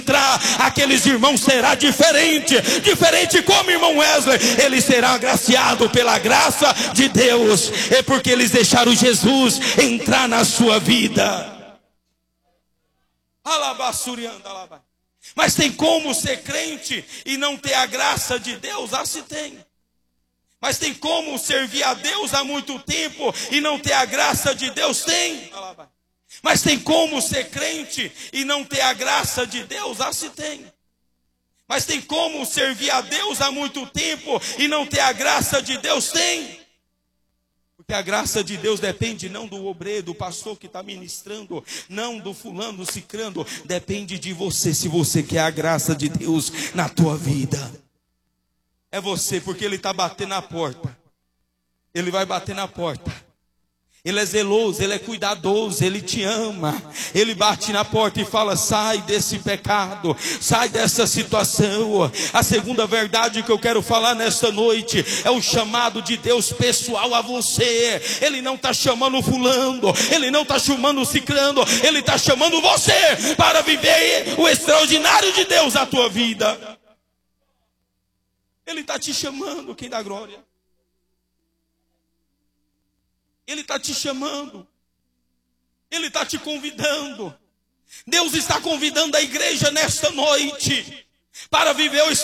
aqueles irmãos será diferente como o irmão Wesley. Ele será agraciado pela graça de Deus, é porque eles deixaram Jesus entrar na sua vida. Mas tem como ser crente e não ter a graça de Deus? Se tem. Mas tem como servir a Deus há muito tempo e não ter a graça de Deus? Tem. Mas tem como ser crente e não ter a graça de Deus? Se tem. Mas tem como servir a Deus há muito tempo e não ter a graça de Deus? Tem. Porque a graça de Deus depende não do obreiro, do pastor que está ministrando, não do fulano, do cicrano, depende de você, se você quer a graça de Deus na tua vida. É você, porque Ele está batendo na porta. Ele vai bater na porta. Ele é zeloso, Ele é cuidadoso, Ele te ama. Ele bate na porta e fala: sai desse pecado, sai dessa situação. A segunda verdade que eu quero falar nesta noite é o chamado de Deus pessoal a você. Ele não está chamando fulano, Ele não está chamando ciclano, Ele está chamando você para viver o extraordinário de Deus na tua vida. Ele está te chamando, quem dá glória. Ele está te chamando. Ele está te convidando. Deus está convidando a igreja nesta noite para viver o